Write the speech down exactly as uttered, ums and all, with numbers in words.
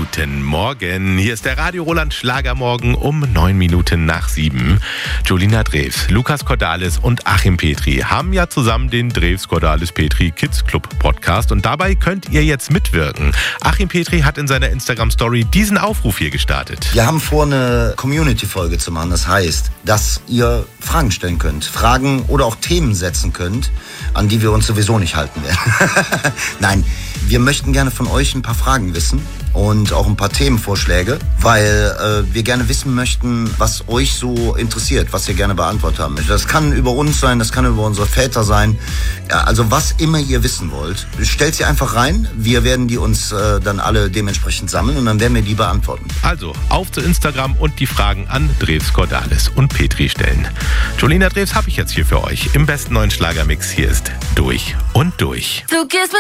Guten Morgen, hier ist der Radio Roland Schlagermorgen um neun Minuten nach sieben. Julina Drews, Lukas Cordalis und Achim Petri haben ja zusammen den Drews Cordalis Petri Kids Club Podcast und dabei könnt ihr jetzt mitwirken. Achim Petri hat in seiner Instagram-Story diesen Aufruf hier gestartet. Wir haben vor, eine Community-Folge zu machen. Das heißt, dass ihr Fragen stellen könnt, Fragen oder auch Themen setzen könnt, an die wir uns sowieso nicht halten werden. Nein, wir möchten gerne von euch ein paar Fragen wissen und auch ein paar Themenvorschläge, weil äh, wir gerne wissen möchten, was euch so interessiert, was ihr gerne beantwortet haben möchtet. Das kann über uns sein, das kann über unsere Väter sein. Ja, also was immer ihr wissen wollt, stellt sie einfach rein. Wir werden die uns äh, dann alle dementsprechend sammeln und dann werden wir die beantworten. Also auf zu Instagram und die Fragen an Drews Cordalis und Petri stellen. Julina Drews habe ich jetzt hier für euch im besten neuen Schlagermix. Hier ist Durch und Durch.